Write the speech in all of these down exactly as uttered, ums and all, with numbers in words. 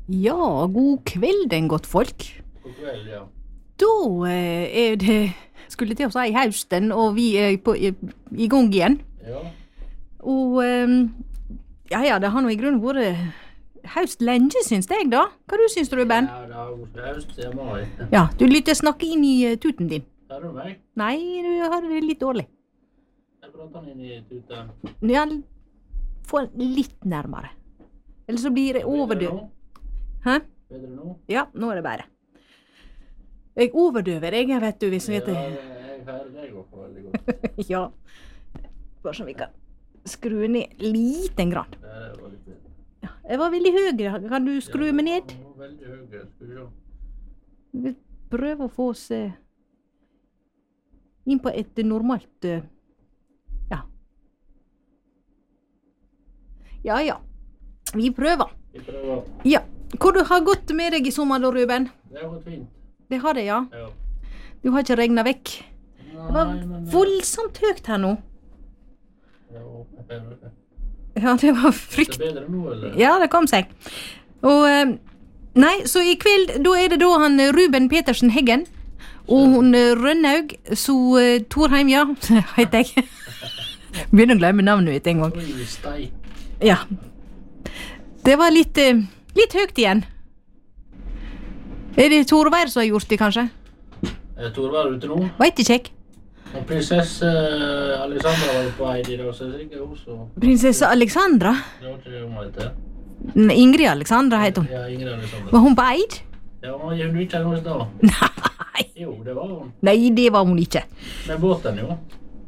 Ja, god kvelden, godt folk. God kveld, ja. Da eh, er det, skulle til å si, høsten, og vi er på, i, i gang igjen. Ja. Og eh, ja, ja, det har nå i grunnen vært høst lenge, syns jeg da. Hva du syns du, Ruben? Ja, det har vært høst siden mai. Ja, du lytter snakke inn i uh, tuten din. Hører du meg? Nei, du har det litt dårlig. Jeg prater inn i tuten. Ja, få den litt nærmere. Eller så blir det overdøv. Bedre nå? Hæ? Bedre nå? Ja, nå er det bedre. Jeg overdøver deg, vet du, hvis du vet det. Ja, jeg hører deg også veldig godt. Ja. Bare så vi kan skru ned liten grann. Det var litt bedre. Ja, jeg var veldig høy. Kan du skru meg ned? Ja, veldig høy. Skal vi se. Vi prøver å få oss eh, inn på et normalt eh, ja. Ja, ja. Vi prøver. Vi prøver. Ja. Hvor du har gått med deg i sommer da, Ruben? Det har gått fint. Det har det, ja. Ja. Du har ikke regnet vekk. Nei, Det var men... voldsomt høyt her nå. Ja, jeg hører det. Ja, det var Er det frykt. bedre nå, eller? Ja, det kom seg. Og, eh, nei, så i kveld, da er det da han eh, Ruben Petersen Heggen, og hun eh, Rønnaug, så eh, Torheim, ja, heter jeg. Begynner å glemme navnet mitt en gang. Oi, steik. Ja. Det var litt, eh, litt høyt igjen. Er det Torvær som har gjort det, kanskje? Er Tor var ute nå? Vet ikke jeg. Og prinsesse eh, Alexandra var på vei i dag, så jeg sikkert også. Prinsesse Alexandra. Det var ikke det hun heter. Nei, Ingrid Alexandra heter hun. Ja, Ingrid Alexandra. Var hun på Eid? Ja, men gjør du ikke noe da? Nei. Jo, det var hun. Nei, det var hun ikke. Med båten, jo.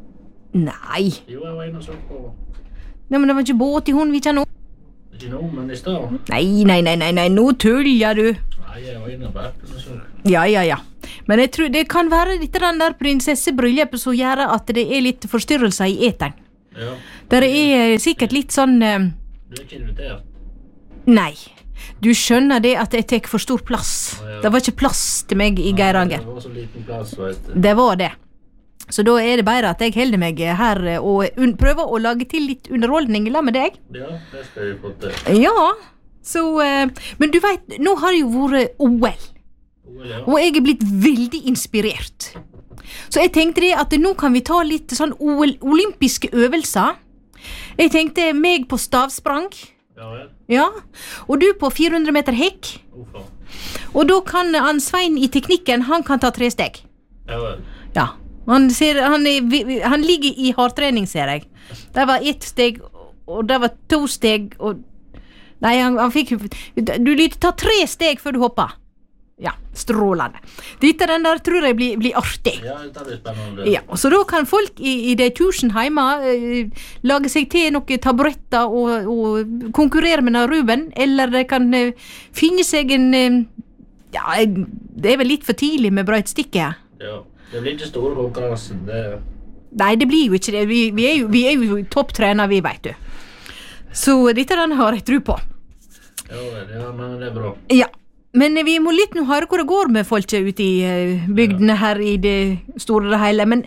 Nei. Jo, jeg var inne og så på. Nei, men det var ikke båt i hun, vi ikke nå. Ikke nå, men i sted. Nei, nei, nei, nei, nei, nå tuller du. Nei, jeg var inne og bærte og så. Ja, ja, ja. Men jeg tror det kan være litt den der prinsessebryllupet som gjør at det er litt forstyrrelser i eteren. Ja. Der er sikkert litt sånn... eh, Du er ikke invitert. Nei. Du skjønner det at jeg tek for stor plass. Ja. Det var ikke plass til meg i Geiranger. Det var så liten plass, vet du. Det var det. Så da er det bare at jeg holder meg her og un prøver å lage til litt underholdning i lag med deg. Ja, det skal vi få til. Ja, så... eh, men du vet, nå har det jo vært O L. O L, ja. Og jeg er blitt veldig inspirert. Så jeg tenkte det at nå kan vi ta litt sånn O L olympiske øvelser. Jeg tenkte meg på stavsprang. Ja, vel. Ja. Og du på fire hundre meter hekk. Hvorfor? Og da kan han Svein i teknikken, han kan ta tre steg. Ja, vel. Ja. Han, ser, han, er, vi- vi- han ligger i hardtrening, ser jeg. Det var ett steg, og det var to steg, og... Nei, han, han fikk... Du lyder ta tre steg før du hopper. Ja, strålende. Dette den der tror jeg blir, blir artig. Ja, det blir spennende. Ja, så da kan folk i, i de kursen hjemme eh, lage seg til noen taburetter og, og konkurrere med Ruben, eller de kan eh, finne seg en... Eh, ja, det er vel litt for tidlig med brøytstikke. Ja. Det blir ikke store konkurransen, det... Nei, det blir jo ikke det. Vi, vi er jo, vi er jo topptrener, vi, vet du. Så dette den har jeg tro på. Ja, vel, ja, men det er bra. Ja, men vi må litt nå høre hvor det går med folk ute i eh, bygdene her i det store og det hele. Men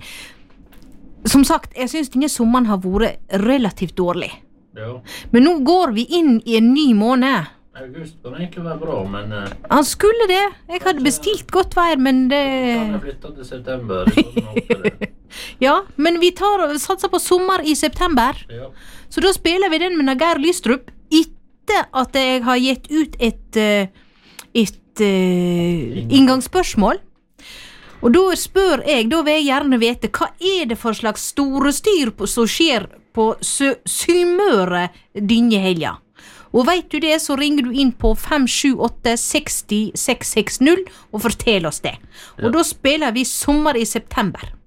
som sagt, jeg synes denne sommeren har vært relativt dårlig. Ja. Men nå går vi inn i en ny måned. August kan egentlig være bra, men... eh, Han skulle det. Jeg hadde bestilt godt vær, men det... kan jeg flytte til september? Det går nok til det. Ja, men vi tar og satser på sommer i september. Ja. Så da spiller vi den med Nager Lystrup etter at jeg har gitt ut et, eh, et uh, inngangsspørsmål. Og da spør jeg, da vil jeg gjerne vite, hva er det for slags store styr på, som skjer på Sø Sunnmøre denne helga? Og vet du det, så ringer du inn på fem sju åtte seks null seks seks null og fortell oss det. Og Ja. da spiller vi sommer i september.